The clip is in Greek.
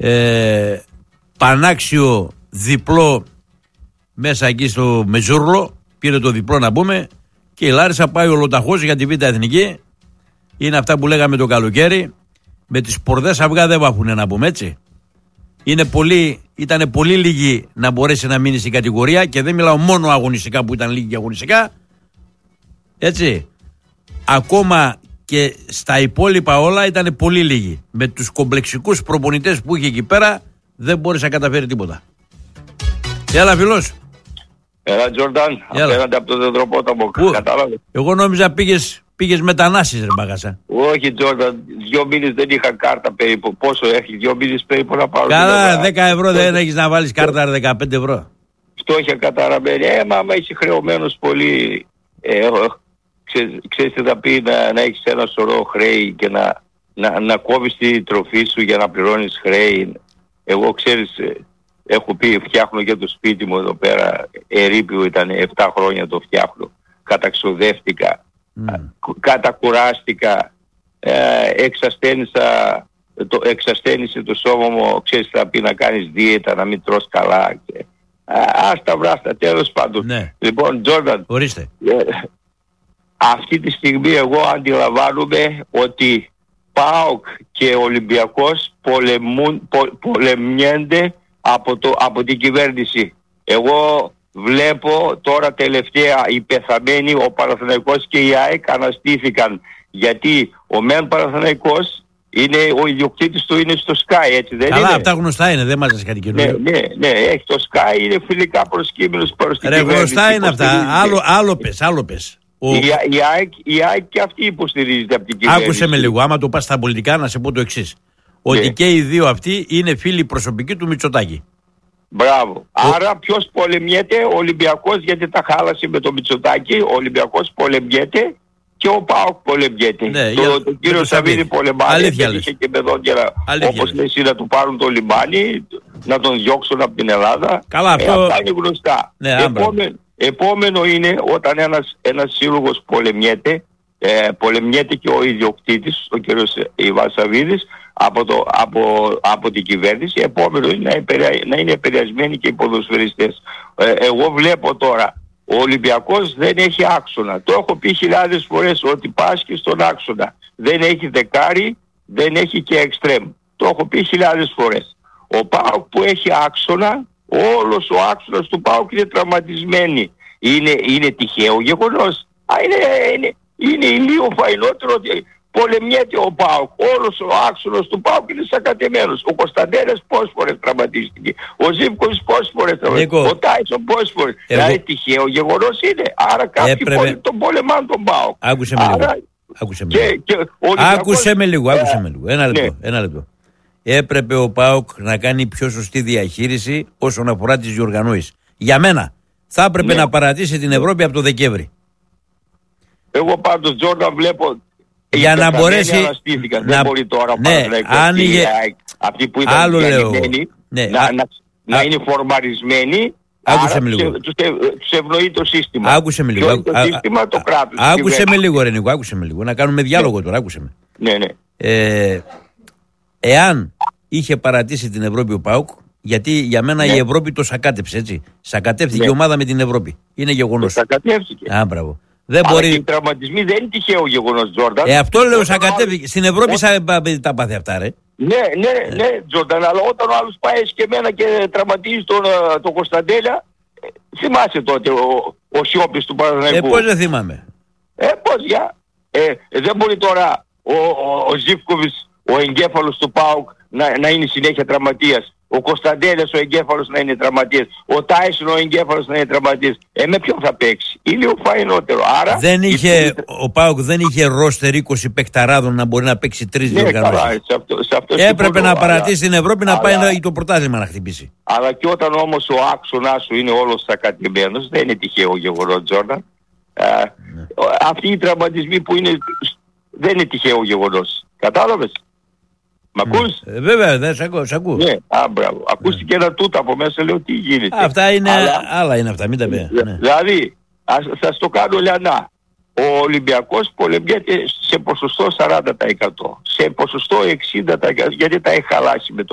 πανάξιο διπλό μέσα εκεί στο Μετζούρλο. Πήρε το διπλό να πούμε. Και η Λάρισα πάει ολοταχώς για τη Β' Εθνική. Είναι αυτά που λέγαμε το καλοκαίρι. Με τις πορδές αυγά δεν βάφουνε, να πούμε έτσι. Ήταν πολύ λίγοι να μπορέσει να μείνει στην κατηγορία και δεν μιλάω μόνο αγωνιστικά που ήταν λίγοι και αγωνιστικά. Έτσι. Ακόμα και στα υπόλοιπα όλα ήταν πολύ λίγοι. Με τους κομπλεξικούς προπονητές που είχε εκεί πέρα δεν μπόρεσε να καταφέρει τίποτα. Έλα φίλος. Έλα Τζόρνταν, απέναντι από το Δεντροπόταμο, κατάλαβε. Εγώ νόμιζα πήγες μετανάστης ρε μπαγάσα. Όχι Τζόρνταν, 2 μήνες δεν είχα κάρτα περίπου. Πόσο έχει, 2 μήνες περίπου να πάρω. Καλά, 10 ευρώ δεν έχεις να βάλεις κάρτα, 15 ευρώ. Φτώχεια καταραμένη. Άμα είσαι χρεωμένος πολύ, ξέρεις τι θα πει να έχεις ένα σωρό χρέη και να κόβεις τη τροφή σου για να πληρώνεις χρέη. Εγώ ξέρεις, έχω πει φτιάχνω και το σπίτι μου εδώ πέρα, ερείπιο ήταν 7 χρόνια το φτιάχνω. Καταξοδεύτηκα, κατακουράστηκα, εξασθένησε το σώμα μου, ξέρεις θα πει να κάνεις δίαιτα, να μην τρως καλά. Άστα βράστα, τέλος πάντων. Ναι. Λοιπόν, Τζόρνταν, ορίστε. Αυτή τη στιγμή εγώ αντιλαμβάνομαι ότι ΠΑΟΚ και Ολυμπιακός πολεμιένται από την κυβέρνηση. Εγώ βλέπω τώρα τελευταία οι πεθαμένοι, ο Παναθηναϊκός και η ΑΕΚ αναστήθηκαν. Γιατί ο μεν Παναθηναϊκός είναι, ο ιδιοκτήτης του είναι στο Sky, έτσι δεν είναι? Καλά, αυτά γνωστά είναι, δεν μάζες κάτι καινούριο. Ναι, έχει το Sky, είναι φιλικά προσκύμενος προς την κυβέρνηση. Γνωστά είναι αυτά, άλλο πες. Η ΑΕΚ και αυτή υποστηρίζεται από την κυβέρνηση. Άκουσε με λίγο, άμα το πας στα πολιτικά να σε πω το εξής. Ότι και οι δύο αυτοί είναι φίλοι προσωπικοί του Μητσοτάκη. Μπράβο. Άρα ποιος πολεμιέται? Ο Ολυμπιακός, γιατί τα χάλασε με το Μητσοτάκη. Ο Ολυμπιακός πολεμιέται και ο ΠΑΟΚ πολεμιέται. Ναι, τον κύριο Σαββίδη πολεμάει. Είχε και με δόντια, όπως λες, να του πάρουν το λιμάνι, να τον διώξουν από την Ελλάδα. Καλά, αυτά είναι γνωστά. Ναι, επόμενο είναι όταν ένας σύλλογος πολεμιέται και ο ιδιοκτήτης, ο κύριος Ιβάν Σαββίδης, από την κυβέρνηση. Επόμενο είναι να είναι επηρεασμένοι και οι ποδοσφαιριστές. Εγώ βλέπω τώρα, ο Ολυμπιακός δεν έχει άξονα. Το έχω πει χιλιάδες φορές ότι πάσχει στον άξονα. Δεν έχει δεκάρι, δεν έχει και εξτρέμ. Το έχω πει χιλιάδες φορές. Ο ΠΑΟΚ που έχει άξονα, όλος ο άξονας του ΠΑΟΚ είναι τραυματισμένοι. Είναι τυχαίο γεγονός? Είναι ηλίο φαϊνότερο ότι πολεμιέται ο ΠΑΟΚ. Όλος ο άξονας του ΠΑΟΚ είναι σακατεμένος. Ο Κωνσταντέλας πόσες φορές τραυματίστηκε? Ο Ζίβκοβιτς πόσες φορές τραυματίστηκε? Ο Τάισον πόσες φορές? Δηλαδή τυχαίο γεγονός είναι? Άρα κάποιοι τον πολεμάνε τον ΠΑΟΚ. Άκουσε με λίγο. Ένα λεπτό. Έπρεπε ο ΠΑΟΚ να κάνει πιο σωστή διαχείριση όσον αφορά τις διοργανώσεις. Για μένα θα έπρεπε να παρατήσει την Ευρώπη από το Δεκέμβρη. Εγώ πάντως, Τζόρνταν, βλέπω για να μπορέσει δεν μπορεί τώρα αυτοί που ήταν διαλυμένοι να είναι φορμαρισμένοι. Άκουσε με λίγο. Τους ευνοεί το σύστημα. Άκουσε με λίγο. Το σύστημα, το κράτος. Άκουσε με λίγο, Ρενικό, άκουσε με λίγο. Να κάνουμε διάλογο τώρα, άκουσε με. Ναι. Εάν είχε παρατήσει την Ευρώπη ο ΠΑΟΚ, γιατί για μένα η Ευρώπη το σακάτεψε, έτσι. Σακατεύτηκε η ομάδα με την Ευρώπη. Είναι γεγονός. Σακατεύτηκε. Μπράβο. Αλλά οι τραυματισμοί δεν είναι τυχαίο γεγονός, Τζόρνταν. Αυτό λέω, σακατεύτηκε. Στην Ευρώπη τα πάθει αυτά, ρε. Ναι, Τζόρνταν, αλλά όταν ο άλλος πάει και εμένα και τραυματίζει τον Κωνσταντέλια, θυμάσαι τότε ο Σιώπης του Παναθηναϊκού. Πώς δεν θυμάμαι. Δεν μπορεί τώρα ο Ζίβκοβιτς, ο εγκέφαλος του ΠΑΟΚ, να είναι συνέχεια τραυματίας. Ο Κωνσταντέλιας ο εγκέφαλος να είναι τραυματίας. Ο Τάισον ο εγκέφαλος να είναι τραυματίας. Με ποιον θα παίξει? Είναι ο φαϊνότερο. Άρα ο ΠΑΟΚ δεν είχε ρόστερ 20 παικταράδων να μπορεί να παίξει 3 διοργανώσεις. Έπρεπε να παρατήσει την Ευρώπη να πάει το πρωτάθλημα να χτυπήσει. Αλλά και όταν όμως ο άξονας σου είναι όλος σακατεμένος, δεν είναι τυχαίο γεγονός, Τζόρνταν. Αυτοί οι τραυματισμοί που είναι, δεν είναι τυχαίο γεγονός. Κατάλαβες? Μ' ακούς? Βέβαια, δεν σ' ακούω. Ναι, μπράβο. Ακούστηκε ένα τούτο από μέσα, λέω τι γίνεται. Αυτά είναι, άλλα είναι αυτά, μην τα πει. Δηλαδή, θα στο κάνω λιανά. Ο Ολυμπιακός πολεμιέται σε ποσοστό 40%. Σε ποσοστό 60%, γιατί τα έχει χαλάσει με το